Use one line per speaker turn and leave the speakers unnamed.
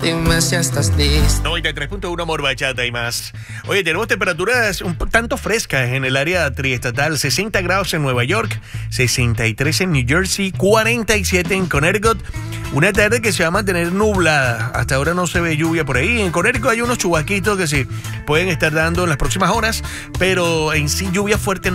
Dime si estás listo.
93.1 Amor, Bachata y más. Oye, tenemos temperaturas un tanto frescas en el área triestatal. 60 grados en Nueva York, 63 en New Jersey, 47 en Connecticut. Una tarde que se va a mantener nublada. Hasta ahora no se ve lluvia por ahí. En Connecticut hay unos chubasquitos que sí pueden estar dando en las próximas horas, pero en sí lluvia fuerte